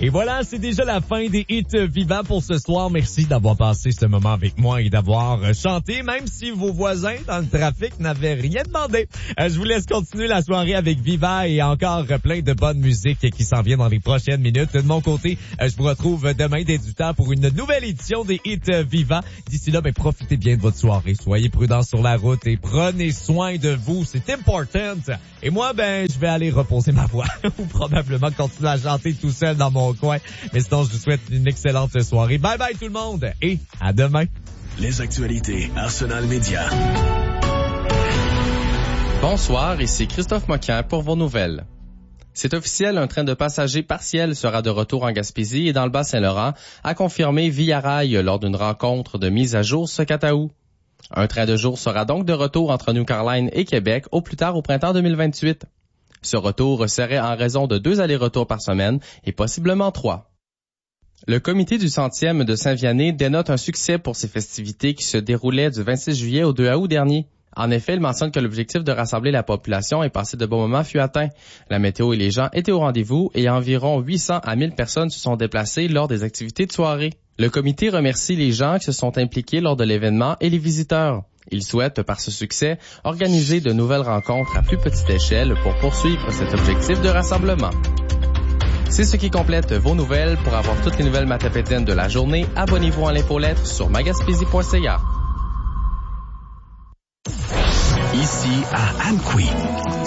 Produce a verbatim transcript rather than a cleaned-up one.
Et voilà, c'est déjà la fin des hits vivants pour ce soir. Merci d'avoir passé ce moment avec moi et d'avoir chanté, même si vos voisins dans le trafic n'avaient rien demandé. Euh, je vous laisse continuer la soirée avec Viva et encore plein de bonne musique qui s'en vient dans les prochaines minutes. De mon côté, euh, je vous retrouve demain dès du temps pour une nouvelle édition des hits vivants. D'ici là, ben, profitez bien de votre soirée. Soyez prudents sur la route et prenez soin de vous. C'est important. Et moi, ben, je vais aller reposer ma voix ou probablement continuer à chanter tout seul dans mon coin. Mais sinon, je vous souhaite une excellente soirée. Bye bye tout le monde et à demain. Les actualités Arsenal Média. Bonsoir, ici Christophe Moquin pour vos nouvelles. C'est officiel, un train de passagers partiel sera de retour en Gaspésie et dans le Bas-Saint-Laurent, a confirmé Via Rail lors d'une rencontre de mise à jour ce Cataou. Un train de jour sera donc de retour entre New Caroline et Québec au plus tard au printemps deux mille vingt-huit. Ce retour serait en raison de deux allers-retours par semaine et possiblement trois. Le comité du centième de Saint-Vianney dénote un succès pour ces festivités qui se déroulaient du vingt-six juillet au deux août dernier. En effet, il mentionne que l'objectif de rassembler la population et passer de bons moments fut atteint. La météo et les gens étaient au rendez-vous et environ huit cents à mille personnes se sont déplacées lors des activités de soirée. Le comité remercie les gens qui se sont impliqués lors de l'événement et les visiteurs. Il souhaite, par ce succès, organiser de nouvelles rencontres à plus petite échelle pour poursuivre cet objectif de rassemblement. C'est ce qui complète vos nouvelles. Pour avoir toutes les nouvelles matapédiennes de la journée, abonnez-vous en l'infolettre sur magaspésie point c a. Ici à Amqui.